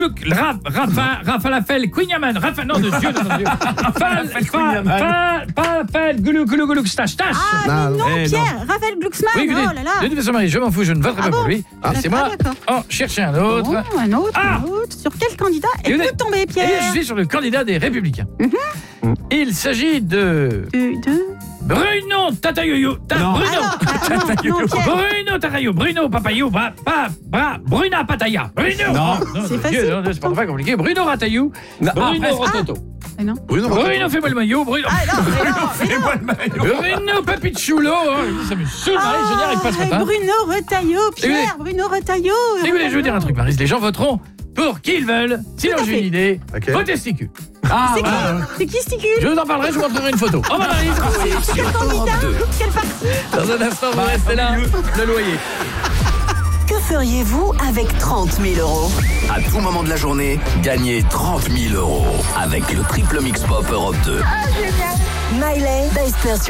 Raphaël Quignaman, Raphaël, non de Dieu, non de Dieu. Raphaël Goulou, stache. Ah non, Pierre, Raphaël Glucksmann, Oui, oh là là. de toute façon, Marie, je m'en fous, je ne voterai pas pour lui. C'est moi. Cherchez un autre. Bon, un autre. Sur quel candidat êtes-vous tombé, Pierre? Je suis sur le candidat des Républicains. Il s'agit de... Bruno Tatayoyo. Bruno Tatayo. Bruno Papayou. Bruna Pataya. Bruno. Non, c'est facile. C'est pas compliqué. Bruno Ratayou. Bruno Rototo. Non. Bruno, fais-moi le maillot. Bruno. Fais-moi le maillot. Bruno Papichulo. Ça me saoule, Marie, je n'y arrive pas ce matin. Bruno Retailleau, Pierre. Bruno Retailleau. Écoutez, je veux dire un truc, Marie. Les gens voteront pour qui ils veulent. Sinon, j'ai une idée. Vos testicules. C'est qui Sticule? Je vous en parlerai, je vous montrerai une photo. Au revoir, Marie. Quel candidat? Quel parti? Dans un instant, vous restez là. Le loyer. Que feriez-vous avec 30 000 €? À tout moment de la journée, gagnez 30 000 € avec le triple mix pop Europe 2. Miley, Dice Persuasion.